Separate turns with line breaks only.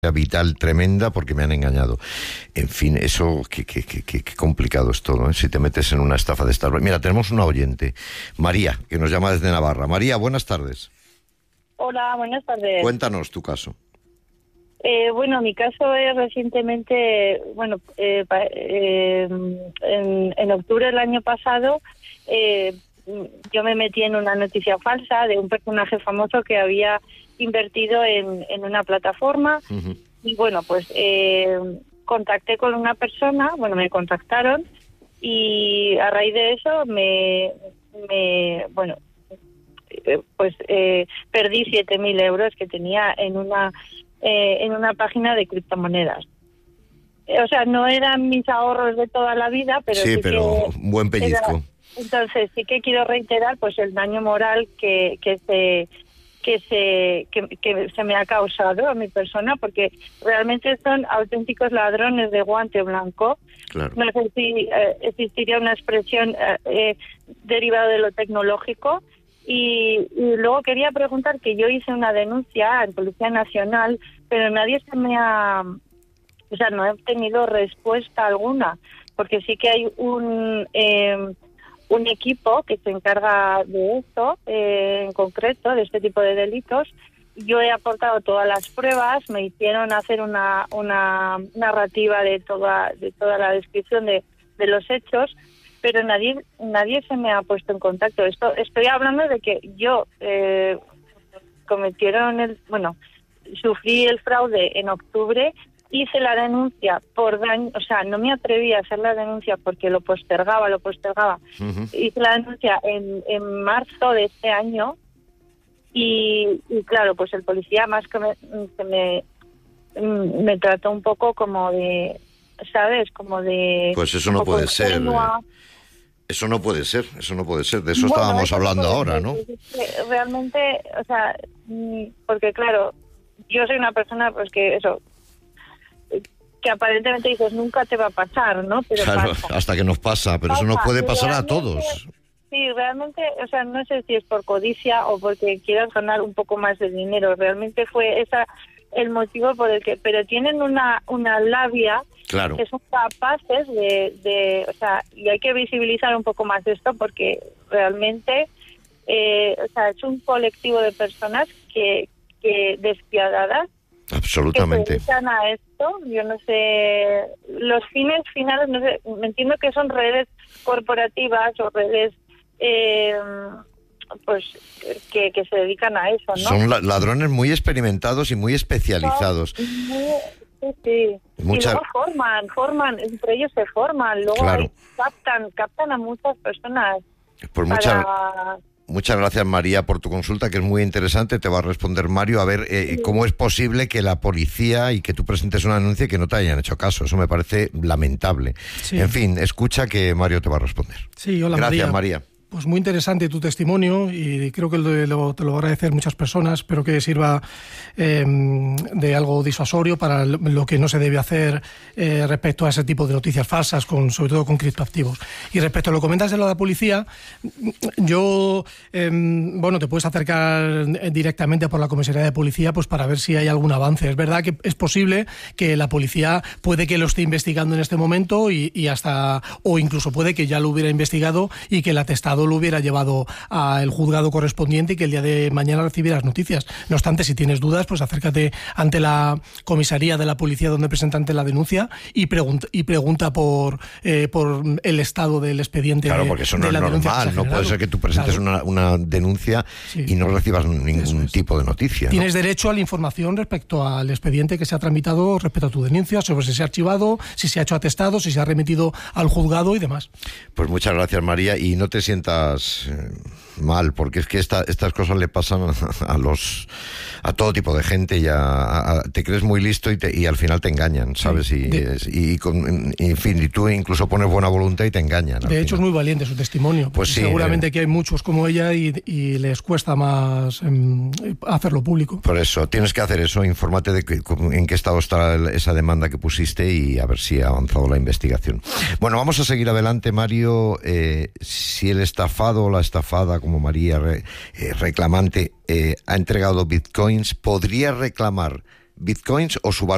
vital tremenda porque me han engañado. En fin, eso, qué complicado es todo, ¿eh? Si te metes en una estafa de estas. Mira, tenemos una oyente, María, que nos llama desde Navarra. María, buenas tardes.
Hola, buenas tardes.
Cuéntanos tu caso.
Bueno, mi caso es recientemente, en octubre del año pasado, yo me metí en una noticia falsa de un personaje famoso que había invertido en una plataforma. Uh-huh. Y bueno, pues contacté con una persona, me contactaron y a raíz de eso perdí 7.000 euros que tenía en una página de criptomonedas. O sea, no eran mis ahorros de toda la vida, pero
sí, pero un buen pellizco.
Entonces sí que quiero reiterar pues el daño moral que se me ha causado a mi persona, porque realmente son auténticos ladrones de guante blanco.
Claro.
No sé si existiría una expresión derivada de lo tecnológico. Y luego quería preguntar que yo hice una denuncia en Policía Nacional, pero nadie no he obtenido respuesta alguna, porque sí que hay un equipo que se encarga de esto, en concreto, de este tipo de delitos. Yo he aportado todas las pruebas, me hicieron hacer una narrativa de toda la descripción de los hechos, pero nadie se me ha puesto en contacto. Estoy hablando de que yo sufrí el fraude en octubre, hice la denuncia por daño, o sea, no me atreví a hacer la denuncia porque lo postergaba. Uh-huh. Hice la denuncia en marzo de este año y claro, pues el policía más que me trató un poco como de, ¿sabes? Como de...
Pues eso no puede ser. Eso no puede ser. De eso estábamos hablando ahora, ¿no?
Realmente, o sea, porque claro, yo soy una persona pues que aparentemente dices nunca te va a pasar, ¿no? Pero
claro,
pasa.
Hasta que nos pasa, pero eso no puede pasar a todos.
Sí, realmente, o sea, no sé si es por codicia o porque quieras ganar un poco más de dinero. Realmente fue el motivo por el que... Pero tienen una labia...
Claro.
Que son capaces de o sea, y hay que visibilizar un poco más esto porque realmente, es un colectivo de personas que despiadadas.
Absolutamente.
Que se dedican a esto. Yo no sé, los fines finales, no sé, me entiendo que son redes corporativas o redes, que se dedican a eso, ¿no?
Son ladrones muy experimentados y muy especializados.
Sí. Y luego forman, entre ellos se forman, luego
claro.
Ahí captan a muchas personas.
Pues muchas gracias, María, por tu consulta, que es muy interesante. Te va a responder Mario. A ver, cómo es posible que la policía y que tú presentes una denuncia y que no te hayan hecho caso. Eso me parece lamentable. Sí. En fin, escucha que Mario te va a responder.
Sí, hola,
gracias, María.
Pues muy interesante tu testimonio y creo que te lo van a agradecer muchas personas. Espero que sirva de algo disuasorio para lo que no se debe hacer respecto a ese tipo de noticias falsas, sobre todo con criptoactivos. Y respecto a lo que comentas de la policía, yo, te puedes acercar directamente por la comisaría de policía pues para ver si hay algún avance. Es verdad que es posible que la policía puede que lo esté investigando en este momento o incluso puede que ya lo hubiera investigado y que el atestado lo hubiera llevado al juzgado correspondiente y que el día de mañana recibieras noticias. No obstante, si tienes dudas, pues acércate ante la comisaría de la policía donde presentaste la denuncia y pregunta por el estado del expediente.
Claro, porque eso no es normal. No puede ser que tú presentes una denuncia y no recibas ningún tipo de noticia.
Tienes derecho a la información respecto al expediente que se ha tramitado respecto a tu denuncia, sobre si se ha archivado, si se ha hecho atestado, si se ha remitido al juzgado y demás.
Pues muchas gracias, María, y no te sientas mal, porque es que estas cosas le pasan a todo tipo de gente y te crees muy listo y al final te engañan, ¿sabes?
Sí,
en fin, y tú incluso pones buena voluntad y te engañan.
De hecho, es muy valiente su testimonio.
Pues sí,
seguramente que hay muchos como ella y les cuesta más hacerlo público.
Por eso, tienes que hacer eso, infórmate de en qué estado está esa demanda que pusiste y a ver si ha avanzado la investigación. Bueno, vamos a seguir adelante, Mario. Si el estafado o la estafada, como María, reclamante, ha entregado bitcoins, ¿podría reclamar bitcoins o su valor